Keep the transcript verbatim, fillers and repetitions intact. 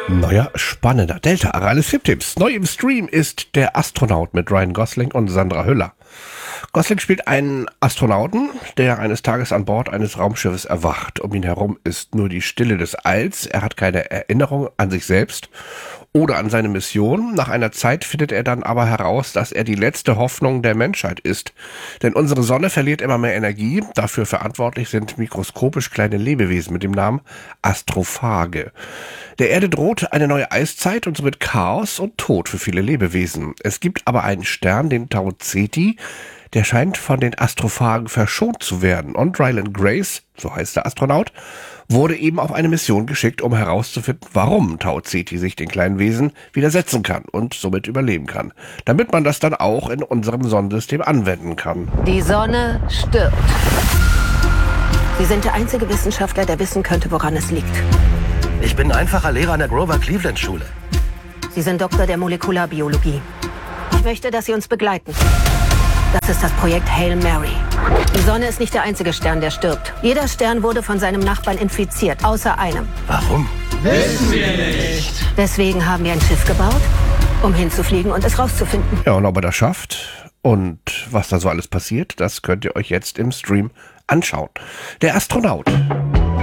Neuer, spannender Delta Aralis Filmtipps. Neu im Stream ist Der Astronaut mit Ryan Gosling und Sandra Hüller. Gosling spielt einen Astronauten, der eines Tages an Bord eines Raumschiffes erwacht. Um ihn herum ist nur die Stille des Alls. Er hat keine Erinnerung an sich selbst oder an seine Mission. Nach einer Zeit findet er dann aber heraus, dass er die letzte Hoffnung der Menschheit ist. Denn unsere Sonne verliert immer mehr Energie. Dafür verantwortlich sind mikroskopisch kleine Lebewesen mit dem Namen Astrophage. Der Erde droht eine neue Eiszeit und somit Chaos und Tod für viele Lebewesen. Es gibt aber einen Stern, den Tau Ceti, der scheint von den Astrophagen verschont zu werden. Und Ryland Grace, so heißt der Astronaut, wurde eben auf eine Mission geschickt, um herauszufinden, warum Tau Ceti sich den kleinen Wesen widersetzen kann und somit überleben kann. Damit man das dann auch in unserem Sonnensystem anwenden kann. Die Sonne stirbt. Sie sind der einzige Wissenschaftler, der wissen könnte, woran es liegt. Ich bin einfacher Lehrer an der Grover Cleveland Schule. Sie sind Doktor der Molekularbiologie. Ich möchte, dass Sie uns begleiten. Das ist das Projekt Hail Mary. Die Sonne ist nicht der einzige Stern, der stirbt. Jeder Stern wurde von seinem Nachbarn infiziert, außer einem. Warum? Wissen wir nicht. Deswegen haben wir ein Schiff gebaut, um hinzufliegen und es rauszufinden. Ja, und ob er das schafft und was da so alles passiert, das könnt ihr euch jetzt im Stream anschauen. Der Astronaut.